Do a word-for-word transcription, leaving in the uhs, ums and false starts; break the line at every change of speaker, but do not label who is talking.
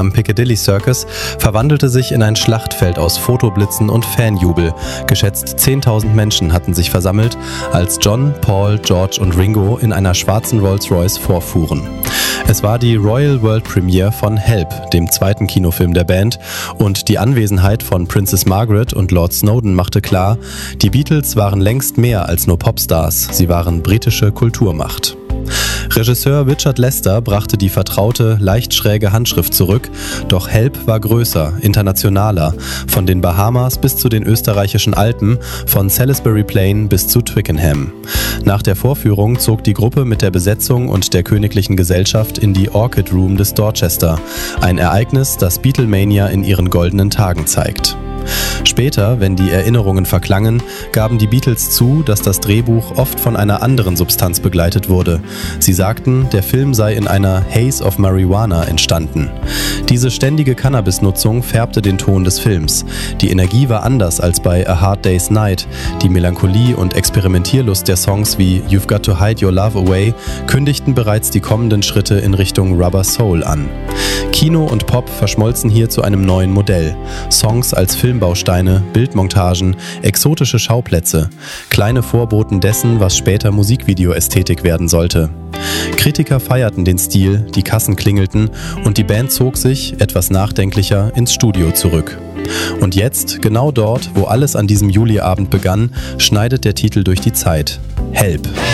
am Piccadilly Circus verwandelte sich in ein Schlachtfeld aus Fotoblitzen und Fanjubel. Geschätzt zehntausend Menschen hatten sich versammelt, als John, Paul, George und Ringo in einer schwarzen Rolls-Royce vorfuhren. Es war die Royal World Premiere von Help, dem zweiten Kinofilm der Band, und die Anwesenheit von Princess Margaret und Lord Snowdon machte klar, die Beatles waren längst mehr als nur Popstars, sie waren britische Kulturmacht. Regisseur Richard Lester brachte die vertraute, leicht schräge Handschrift zurück, doch Help war größer, internationaler, von den Bahamas bis zu den österreichischen Alpen, von Salisbury Plain bis zu Twickenham. Nach der Vorführung zog die Gruppe mit der Besetzung und der königlichen Gesellschaft in die Orchid Room des Dorchester, ein Ereignis, das Beatlemania in ihren goldenen Tagen zeigt. Später, wenn die Erinnerungen verklangen, gaben die Beatles zu, dass das Drehbuch oft von einer anderen Substanz begleitet wurde. Sie sagten, der Film sei in einer Haze of Marijuana entstanden. Diese ständige Cannabis-Nutzung färbte den Ton des Films. Die Energie war anders als bei A Hard Day's Night. Die Melancholie und Experimentierlust der Songs wie You've Got to Hide Your Love Away kündigten bereits die kommenden Schritte in Richtung Rubber Soul an. Kino und Pop verschmolzen hier zu einem neuen Modell. Songs als Filmbausteine, Bildmontagen, exotische Schauplätze, kleine Vorboten dessen, was später Musikvideo-Ästhetik werden sollte. Kritiker feierten den Stil, die Kassen klingelten und die Band zog sich, etwas nachdenklicher, ins Studio zurück. Und jetzt, genau dort, wo alles an diesem Juliabend begann, schneidet der Titel durch die Zeit. Help!